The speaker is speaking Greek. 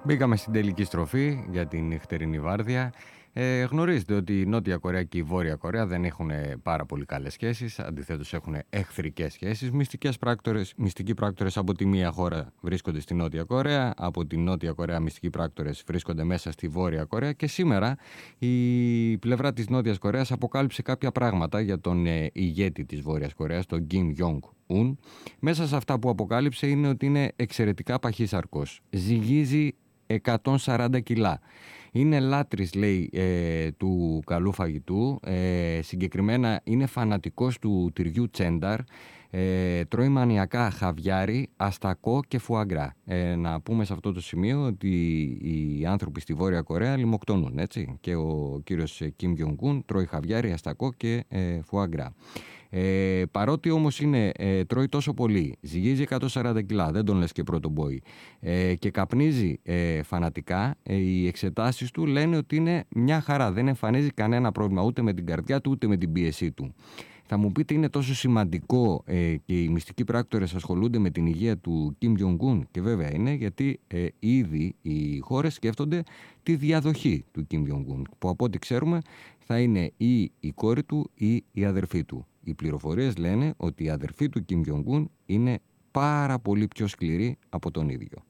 Μπήκαμε στην τελική στροφή για την νυχτερινή βάρδια. Γνωρίζετε ότι η Νότια Κορέα και η Βόρεια Κορέα δεν έχουν πάρα πολύ καλές σχέσεις. Αντιθέτως έχουν εχθρικές σχέσεις. Μυστικοί πράκτορες από τη μία χώρα βρίσκονται στη Νότια Κορέα. Από τη Νότια Κορέα μυστικοί πράκτορες βρίσκονται μέσα στη Βόρεια Κορέα. Και σήμερα η πλευρά της Νότιας Κορέας αποκάλυψε κάποια πράγματα για τον ηγέτη της Βόρειας Κορέας, τον Kim Jong-un. Μέσα σε αυτά που αποκάλυψε είναι ότι είναι εξαιρετικά παχύσαρκος. Ζυγίζει 140 κιλά. Είναι λάτρης, λέει, του καλού φαγητού. Συγκεκριμένα είναι φανατικός του τυριού τσένταρ. Τρώει μανιακά χαβιάρι, αστακό και φουαγκρά. Να πούμε σε αυτό το σημείο ότι οι άνθρωποι στη Βόρεια Κορέα λιμοκτονούν, έτσι. Και ο κύριος Kim Jong-un τρώει χαβιάρι, αστακό και φουαγκρά. Παρότι όμως τρώει τόσο πολύ, ζυγίζει 140 κιλά, δεν τον λες και πρώτο μπόι, και καπνίζει φανατικά, οι εξετάσεις του λένε ότι είναι μια χαρά, δεν εμφανίζει κανένα πρόβλημα ούτε με την καρδιά του ούτε με την πίεσή του. Θα μου πείτε, είναι τόσο σημαντικό και οι μυστικοί πράκτορες ασχολούνται με την υγεία του Kim Jong-un? Και βέβαια είναι, γιατί ήδη οι χώρες σκέφτονται τη διαδοχή του Kim Jong-un, που από ό,τι ξέρουμε θα είναι ή η κόρη του ή η αδερφή του. Οι πληροφορίες λένε ότι η αδερφή του Kim Jong-un είναι πάρα πολύ πιο σκληρή από τον ίδιο.